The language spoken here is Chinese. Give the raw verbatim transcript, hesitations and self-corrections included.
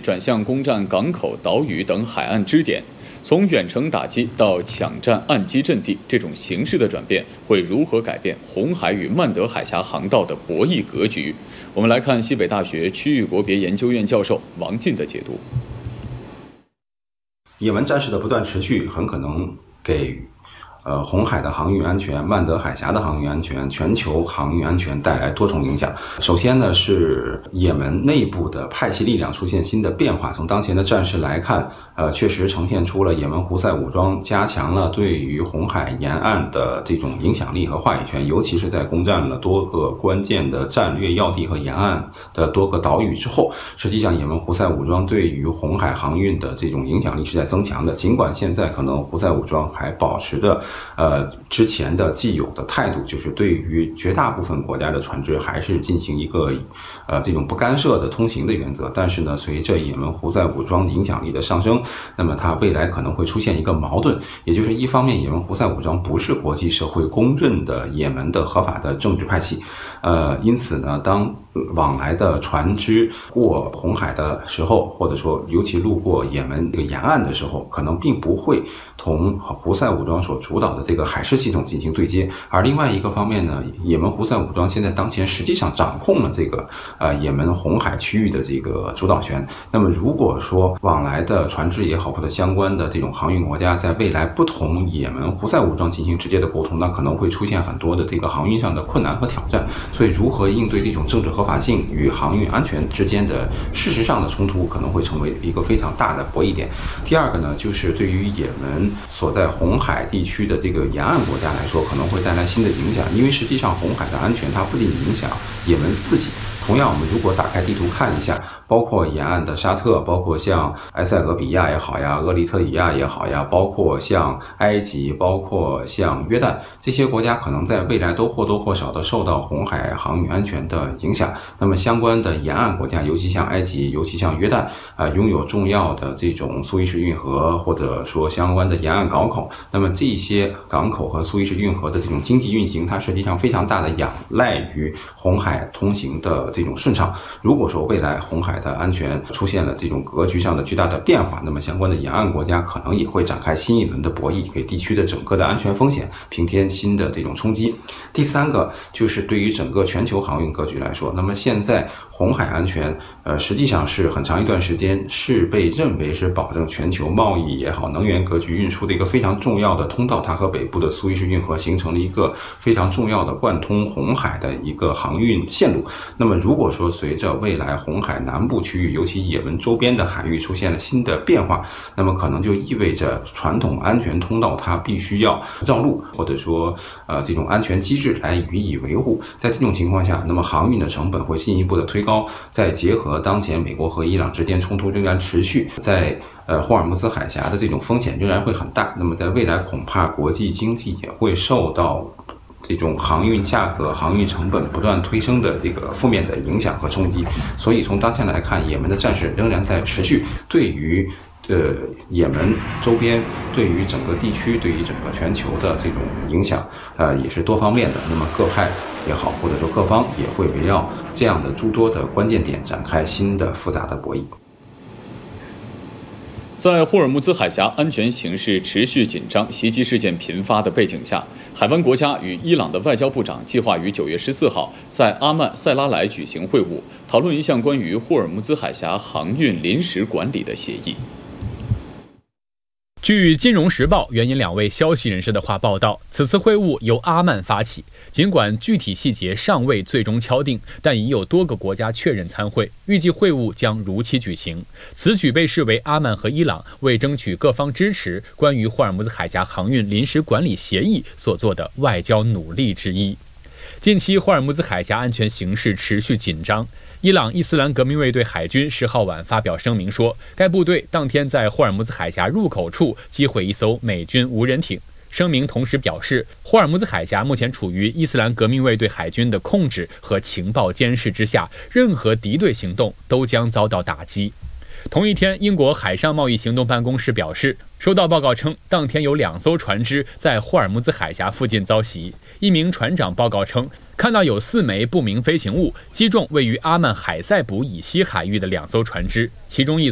转向攻占港口、岛屿等海岸支点。从远程打击到抢占岸基阵地，这种形势的转变会如何改变红海与曼德海峡航道的博弈格局？我们来看西北大学区域国别研究院教授王进的解读。 也门战事的不断持续，很可能给呃，红海的航运安全、曼德海峡的航运安全、全球航运安全带来多重影响。首先呢，是也门内部的派系力量出现新的变化。从当前的战事来看，呃，确实呈现出了也门胡塞武装加强了对于红海沿岸的这种影响力和话语权，尤其是在攻占了多个关键的战略要地和沿岸的多个岛屿之后，实际上也门胡塞武装对于红海航运的这种影响力是在增强的。尽管现在可能胡塞武装还保持着呃，之前的既有的态度，就是对于绝大部分国家的船只还是进行一个呃这种不干涉的通行的原则。但是呢，随着也门胡塞武装影响力的上升，那么它未来可能会出现一个矛盾，也就是一方面，也门胡塞武装不是国际社会公认的也门的合法的政治派系，呃，因此呢，当往来的船只过红海的时候，或者说尤其路过也门这个沿岸的时候，可能并不会同胡塞武装所主导的这个海事系统进行对接。而另外一个方面呢，也门胡塞武装现在当前实际上掌控了这个呃也门红海区域的这个主导权。那么如果说往来的船只也好，或者相关的这种航运国家在未来不同也门胡塞武装进行直接的沟通，那可能会出现很多的这个航运上的困难和挑战。所以如何应对这种政治合法性与航运安全之间的事实上的冲突，可能会成为一个非常大的博弈点。第二个呢，就是对于也门所在红海地区的这个沿岸国家来说，可能会带来新的影响。因为实际上红海的安全它不仅影响也门自己，同样我们如果打开地图看一下，包括沿岸的沙特，包括像埃塞俄比亚也好呀，厄立特里亚也好呀，包括像埃及，包括像约旦，这些国家可能在未来都或多或少的受到红海航运安全的影响。那么相关的沿岸国家，尤其像埃及，尤其像约旦啊、呃，拥有重要的这种苏伊士运河，或者说相关的沿岸港口。那么这些港口和苏伊士运河的这种经济运行，它实际上非常大的仰赖于红海通行的这种顺畅。如果说未来红海的安全出现了这种格局上的巨大的变化，那么相关的沿岸国家可能也会展开新一轮的博弈，给地区的整个的安全风险平添新的这种冲击。第三个就是对于整个全球航运格局来说，那么现在红海安全呃，实际上是很长一段时间是被认为是保证全球贸易也好、能源格局运输的一个非常重要的通道。它和北部的苏伊士运河形成了一个非常重要的贯通红海的一个航运线路。那么如果说随着未来红海南部区域，尤其也门周边的海域出现了新的变化，那么可能就意味着传统安全通道它必须要绕路，或者说呃这种安全机制来予以维护。在这种情况下，那么航运的成本会进一步的推高，再结合当前美国和伊朗之间冲突仍然持续，在呃霍尔木兹海峡的这种风险仍然会很大，那么在未来恐怕国际经济也会受到这种航运价格、航运成本不断推升的这个负面的影响和冲击。所以从当前来看，也门的战事仍然在持续，对于呃也门周边，对于整个地区，对于整个全球的这种影响呃也是多方面的。那么各派也好，或者说各方也会围绕这样的诸多的关键点展开新的复杂的博弈。 在霍尔木兹海峡安全形势持续紧张、袭击事件频发的背景下，海湾国家与伊朗的外交部长计划于九月十四号在阿曼塞拉莱举行会晤，讨论一项关于霍尔木兹海峡航运临时管理的协议。 据《金融时报》援引两位消息人士的话报道，此次会晤由阿曼发起，尽管具体细节尚未最终敲定，但已有多个国家确认参会，预计会晤将如期举行。此举被视为阿曼和伊朗为争取各方支持关于霍尔木兹海峡航运临时管理协议所做的外交努力之一。近期霍尔木兹海峡安全形势持续紧张，伊朗伊斯兰革命卫队海军十号晚发表声明说，该部队当天在霍尔木兹海峡入口处击毁一艘美军无人艇。声明同时表示，霍尔木兹海峡目前处于伊斯兰革命卫队海军的控制和情报监视之下，任何敌对行动都将遭到打击。同一天，英国海上贸易行动办公室表示，收到报告称，当天有两艘船只在霍尔木兹海峡附近遭袭。一名船长报告称，看到有四枚不明飞行物击中位于阿曼海塞卜以西海域的两艘船只，其中一